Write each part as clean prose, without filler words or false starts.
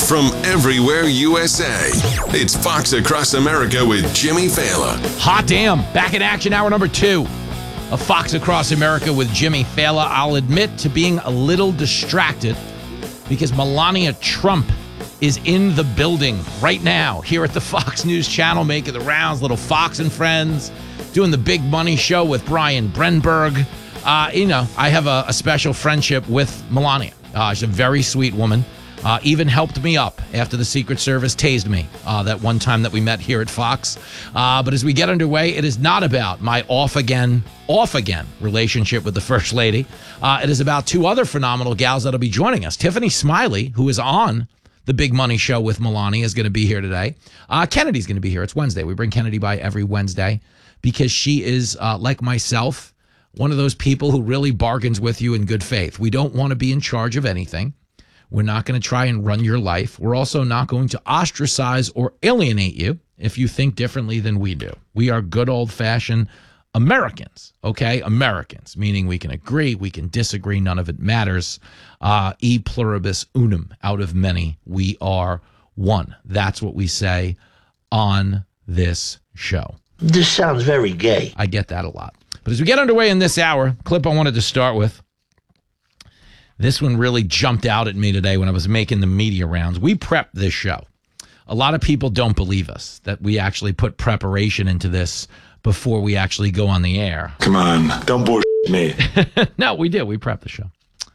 from everywhere USA. It's Fox Across America with Jimmy Fallon. Hot damn. Back in action, hour number 2 of Fox Across America with Jimmy Fallon. I'll admit to being a little distracted because Melania Trump is in the building right now here at the Fox News Channel, making the rounds, little Fox and Friends, doing the Big Money Show with Brian Brenberg. I have a special friendship with Melania. She's a very sweet woman. Even helped me up after the Secret Service tased me that one time that we met here at Fox. But as we get underway, it is not about my off again relationship with the First Lady. It is about two other phenomenal gals that'll be joining us. Tiffany Smiley, who is on the Big Money Show with Melania, is going to be here today. Kennedy's going to be here. It's Wednesday. We bring Kennedy by every Wednesday because she is, like myself, one of those people who really bargains with you in good faith. We don't want to be in charge of anything. We're not going to try and run your life. We're also not going to ostracize or alienate you if you think differently than we do. We are good old-fashioned Americans, okay? Americans, meaning we can agree, we can disagree, none of it matters. E pluribus unum, out of many, we are one. That's what we say on this show. This sounds very gay. I get that a lot. But as we get underway in this hour, clip I wanted to start with, this one really jumped out at me today when I was making the media rounds. We prepped this show. A lot of people don't believe us that we actually put preparation into this before we actually go on the air. Come on, don't bullshit me. No, we did. We prepped the show.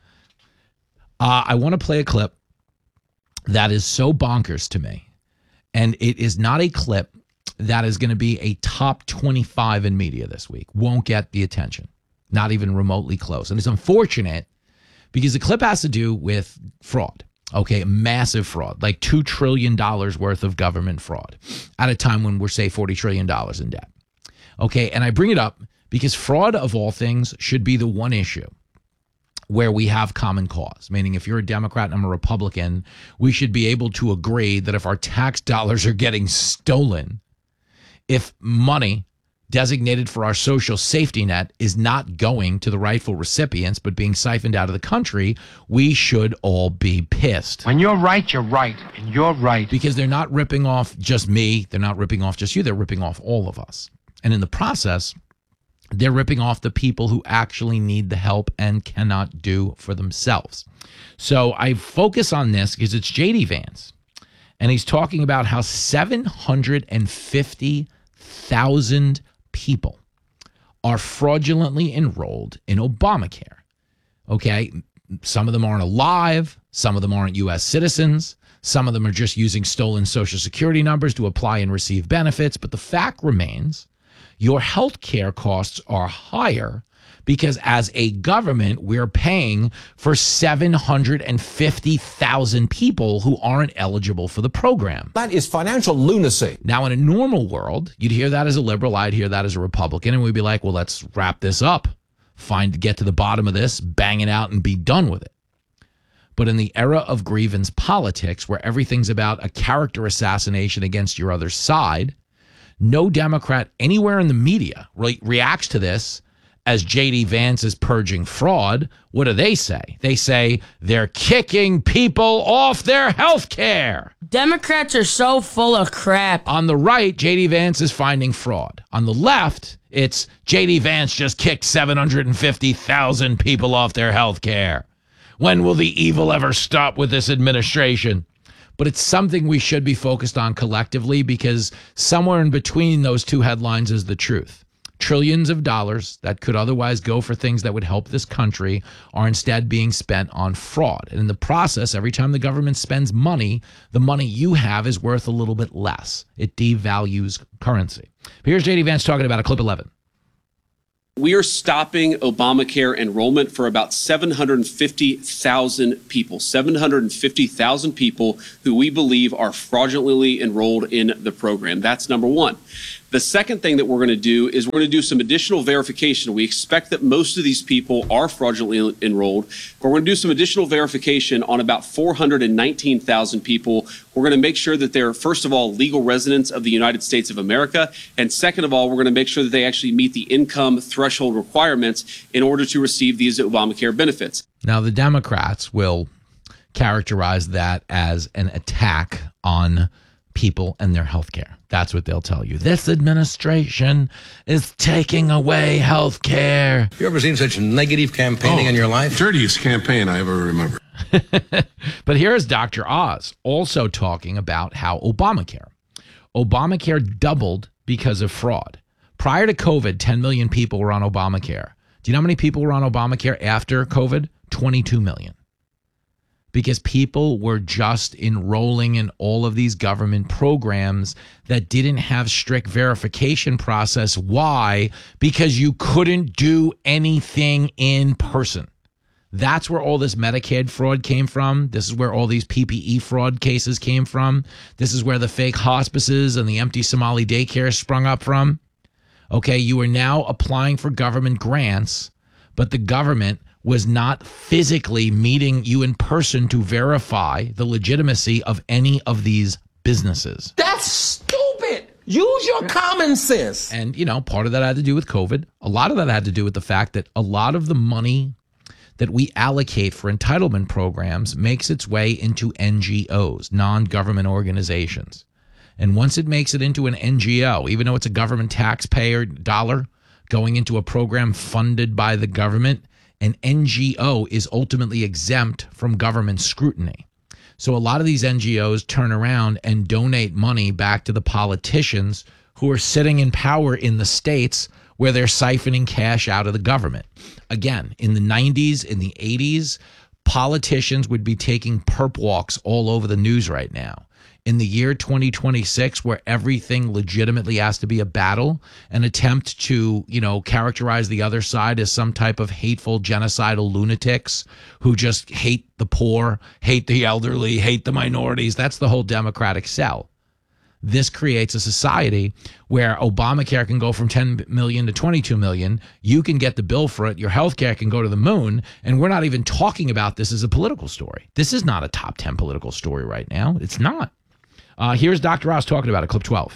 I want to play a clip that is so bonkers to me. And it is not a clip that is going to be a top 25 in media this week. Won't get the attention. Not even remotely close. And it's unfortunate because the clip has to do with fraud. Okay, massive fraud, like $2 trillion worth of government fraud at a time when we're, say, $40 trillion in debt. Okay, and I bring it up because fraud, of all things, should be the one issue where we have common cause, meaning if you're a Democrat and I'm a Republican, we should be able to agree that if our tax dollars are getting stolen, if money designated for our social safety net is not going to the rightful recipients but being siphoned out of the country, we should all be pissed. When you're right, you're right, and you're right. Because they're not ripping off just me, they're not ripping off just you, they're ripping off all of us. And in the process, they're ripping off the people who actually need the help and cannot do for themselves. So I focus on this because it's J.D. Vance, and he's talking about how 750,000 people are fraudulently enrolled in Obamacare. Okay, some of them aren't alive, some of them aren't U.S. citizens, some of them are just using stolen Social Security numbers to apply and receive benefits, but the fact remains your health care costs are higher because as a government, we're paying for 750,000 people who aren't eligible for the program. That is financial lunacy. Now, in a normal world, you'd hear that as a liberal, I'd hear that as a Republican, and we'd be like, well, let's wrap this up, get to the bottom of this, bang it out, and be done with it. But in the era of grievance politics, where everything's about a character assassination against your other side, no Democrat anywhere in the media reacts to this as J.D. Vance is purging fraud. What do? They say they're kicking people off their health care. Democrats are so full of crap. On the right, J.D. Vance is finding fraud. On the left, it's J.D. Vance just kicked 750,000 people off their health care. When will the evil ever stop with this administration? But it's something we should be focused on collectively because somewhere in between those two headlines is the truth. Trillions of dollars that could otherwise go for things that would help this country are instead being spent on fraud. And in the process, every time the government spends money, the money you have is worth a little bit less. It devalues currency. But here's J.D. Vance talking about it, clip 11. We are stopping Obamacare enrollment for about 750,000 people, 750,000 people who we believe are fraudulently enrolled in the program. That's number one. The second thing that we're going to do is we're going to do some additional verification. We expect that most of these people are fraudulently enrolled, but we're going to do some additional verification on about 419,000 people. We're going to make sure that they're, first of all, legal residents of the United States of America. And second of all, we're going to make sure that they actually meet the income threshold requirements in order to receive these Obamacare benefits. Now, the Democrats will characterized that as an attack on people and their health care. That's what they'll tell you. This administration is taking away health care. You ever seen such negative campaigning in your life? Dirtiest campaign I ever remember. But here's Dr. Oz also talking about how Obamacare doubled because of fraud. Prior to COVID, 10 million people were on Obamacare. Do you know how many people were on Obamacare after COVID? 22 million. Because people were just enrolling in all of these government programs that didn't have strict verification process. Why? Because you couldn't do anything in person. That's where all this Medicaid fraud came from. This is where all these PPE fraud cases came from. This is where the fake hospices and the empty Somali daycare sprung up from. Okay, you are now applying for government grants, but the government was not physically meeting you in person to verify the legitimacy of any of these businesses. That's stupid. Use your common sense. And, part of that had to do with COVID. A lot of that had to do with the fact that a lot of the money that we allocate for entitlement programs makes its way into NGOs, non-government organizations. And once it makes it into an NGO, even though it's a government taxpayer dollar going into a program funded by the government, an NGO is ultimately exempt from government scrutiny. So a lot of these NGOs turn around and donate money back to the politicians who are sitting in power in the states where they're siphoning cash out of the government. Again, in the 90s, in the 80s, politicians would be taking perp walks all over the news right now. In the year 2026, where everything legitimately has to be a battle, an attempt to, characterize the other side as some type of hateful, genocidal lunatics who just hate the poor, hate the elderly, hate the minorities. That's the whole Democratic sell. This creates a society where Obamacare can go from 10 million to 22 million. You can get the bill for it. Your health care can go to the moon. And we're not even talking about this as a political story. This is not a top 10 political story right now. It's not. Here's Dr. Oz talking about it, clip 12.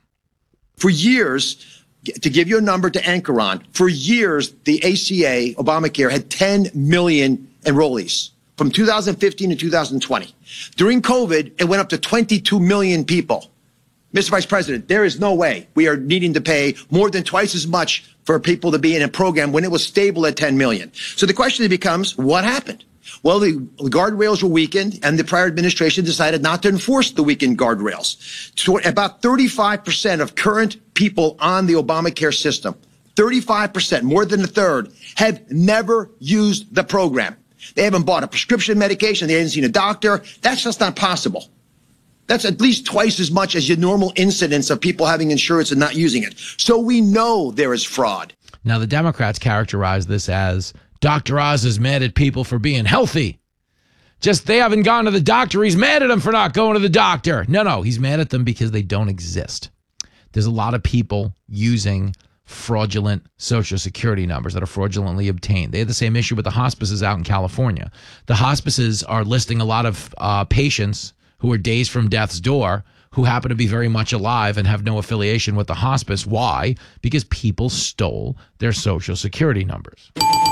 For years, to give you a number to anchor on, for years, the ACA, Obamacare, had 10 million enrollees from 2015 to 2020. During COVID, it went up to 22 million people. Mr. Vice President, there is no way we are needing to pay more than twice as much for people to be in a program when it was stable at 10 million. So the question becomes, what happened? Well, the guardrails were weakened, and the prior administration decided not to enforce the weakened guardrails. So about 35% of current people on the Obamacare system, 35%, more than a third, have never used the program. They haven't bought a prescription medication. They haven't seen a doctor. That's just not possible. That's at least twice as much as your normal incidence of people having insurance and not using it. So we know there is fraud. Now, the Democrats characterize this as Dr. Oz is mad at people for being healthy. Just they haven't gone to the doctor. He's mad at them for not going to the doctor. No, he's mad at them because they don't exist. There's a lot of people using fraudulent Social Security numbers that are fraudulently obtained. They had the same issue with the hospices out in California. The hospices are listing a lot of patients who are days from death's door who happen to be very much alive and have no affiliation with the hospice. Why? Because people stole their Social Security numbers.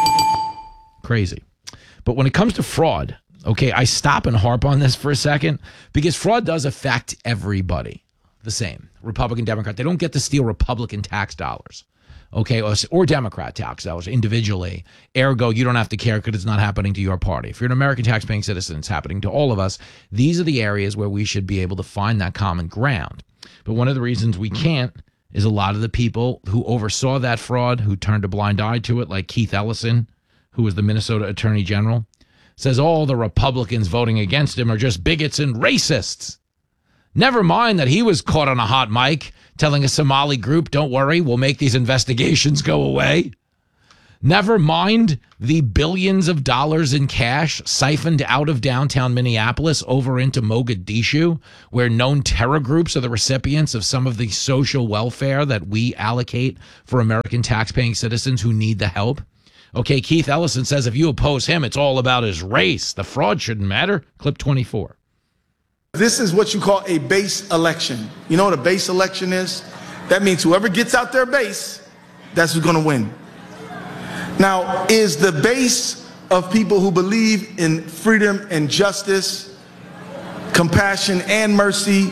Crazy. But when it comes to fraud, okay, I stop and harp on this for a second because fraud does affect everybody the same. Republican, Democrat, they don't get to steal Republican tax dollars, okay, or Democrat tax dollars individually. Ergo, you don't have to care because it's not happening to your party. If you're an American taxpaying citizen, it's happening to all of us. These are the areas where we should be able to find that common ground. But one of the reasons we can't is a lot of the people who oversaw that fraud, who turned a blind eye to it, like Keith Ellison, who was the Minnesota Attorney General, says all the Republicans voting against him are just bigots and racists. Never mind that he was caught on a hot mic telling a Somali group, don't worry, we'll make these investigations go away. Never mind the billions of dollars in cash siphoned out of downtown Minneapolis over into Mogadishu, where known terror groups are the recipients of some of the social welfare that we allocate for American taxpaying citizens who need the help. Okay, Keith Ellison says if you oppose him, it's all about his race. The fraud shouldn't matter. Clip 24. This is what you call a base election. You know what a base election is? That means whoever gets out their base, that's who's going to win. Now, is the base of people who believe in freedom and justice, compassion and mercy.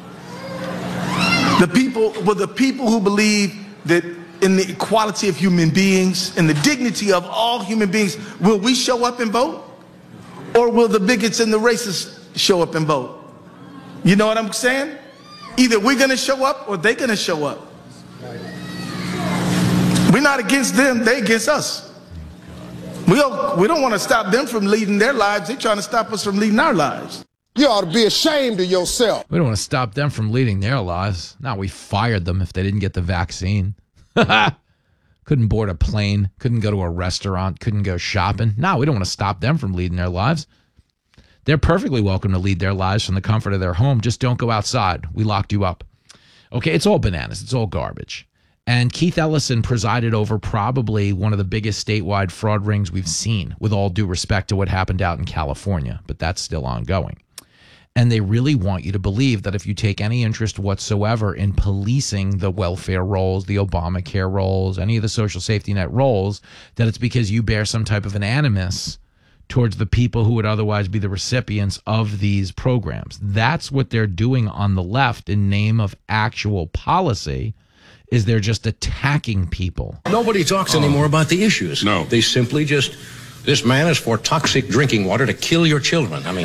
The people who believe that in the equality of human beings, in the dignity of all human beings, will we show up and vote? Or will the bigots and the racists show up and vote? You know what I'm saying? Either we're going to show up or they're going to show up. We're not against them, they're against us. We don't want to stop them from leading their lives. They're trying to stop us from leading our lives. You ought to be ashamed of yourself. We don't want to stop them from leading their lives. No, we fired them if they didn't get the vaccine. Couldn't board a plane, couldn't go to a restaurant, couldn't go shopping. No, we don't want to stop them from leading their lives. They're perfectly welcome to lead their lives from the comfort of their home. Just don't go outside. We locked you up. Okay, it's all bananas. It's all garbage. And Keith Ellison presided over probably one of the biggest statewide fraud rings we've seen, with all due respect to what happened out in California. But that's still ongoing. And they really want you to believe that if you take any interest whatsoever in policing the welfare rolls, the Obamacare rolls, any of the social safety net rolls, that it's because you bear some type of an animus towards the people who would otherwise be the recipients of these programs. That's what they're doing on the left in name of actual policy, is they're just attacking people. Nobody talks anymore about the issues. No. They simply just, this man is for toxic drinking water to kill your children. I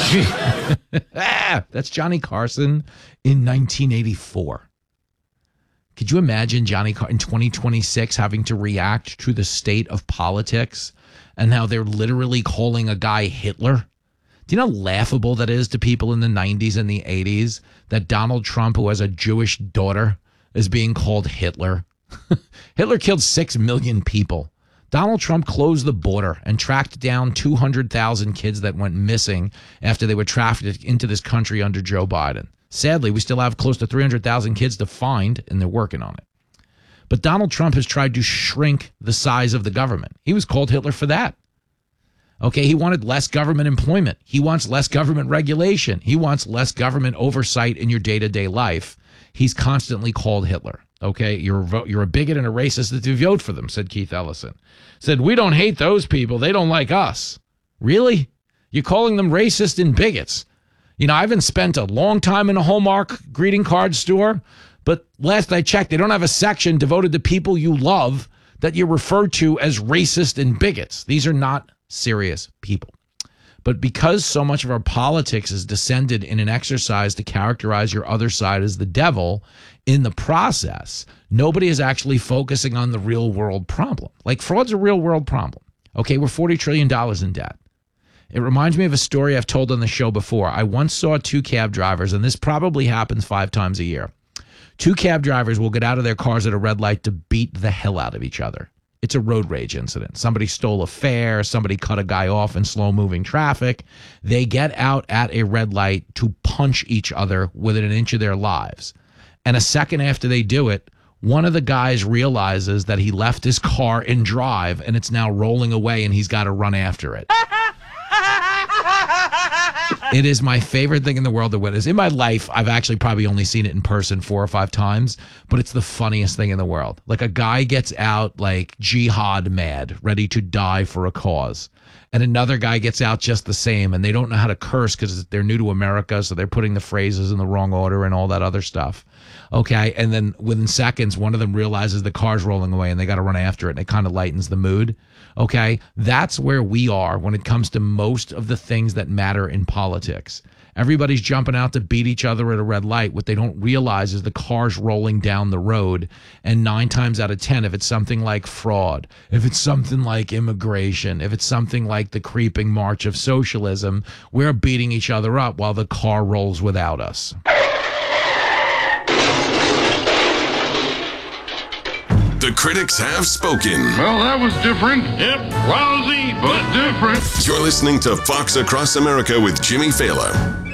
mean, that's Johnny Carson in 1984. Could you imagine Johnny Carson in 2026 having to react to the state of politics and how they're literally calling a guy Hitler? Do you know how laughable that is to people in the 90s and the 80s that Donald Trump, who has a Jewish daughter, is being called Hitler? Hitler killed 6 million people. Donald Trump closed the border and tracked down 200,000 kids that went missing after they were trafficked into this country under Joe Biden. Sadly, we still have close to 300,000 kids to find, and they're working on it. But Donald Trump has tried to shrink the size of the government. He was called Hitler for that. Okay, he wanted less government employment. He wants less government regulation. He wants less government oversight in your day-to-day life. He's constantly called Hitler. Okay, you're a bigot and a racist if you vote for them, said Keith Ellison. Said, we don't hate those people. They don't like us. Really? You're calling them racist and bigots. You know, I haven't spent a long time in a Hallmark greeting card store, but last I checked, they don't have a section devoted to people you love that you refer to as racist and bigots. These are not serious people. But because so much of our politics is descended in an exercise to characterize your other side as the devil, in the process, nobody is actually focusing on the real world problem. Like, fraud's a real world problem. Okay, we're $40 trillion in debt. It reminds me of a story I've told on the show before. I once saw 2 cab drivers, and this probably happens 5 times a year. 2 cab drivers will get out of their cars at a red light to beat the hell out of each other. It's a road rage incident. Somebody stole a fare. Somebody cut a guy off in slow-moving traffic. They get out at a red light to punch each other within an inch of their lives. And a second after they do it, one of the guys realizes that he left his car in drive, and it's now rolling away, and he's got to run after it. It is my favorite thing in the world to witness. In my life, I've actually probably only seen it in person 4 or 5 times, but it's the funniest thing in the world. Like, a guy gets out like jihad mad, ready to die for a cause. And another guy gets out just the same, and they don't know how to curse because they're new to America, so they're putting the phrases in the wrong order and all that other stuff. Okay, and then within seconds, one of them realizes the car's rolling away and they got to run after it, and it kind of lightens the mood. Okay, that's where we are when it comes to most of the things that matter in politics. Everybody's jumping out to beat each other at a red light. What they don't realize is the car's rolling down the road, and 9 times out of 10, if it's something like fraud, if it's something like immigration, if it's something like the creeping march of socialism, we're beating each other up while the car rolls without us. The critics have spoken. Well, that was different. Yep, lousy, but different. You're listening to Fox Across America with Jimmy Fallon.